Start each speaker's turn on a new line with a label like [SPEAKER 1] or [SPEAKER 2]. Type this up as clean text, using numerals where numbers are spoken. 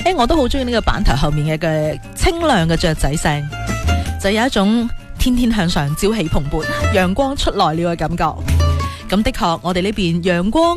[SPEAKER 1] 我都好中意呢個板頭後面嘅清亮嘅雀仔聲，就有一種天天向上、朝氣蓬勃、陽光出來了嘅感覺。咁的確，我哋呢邊陽光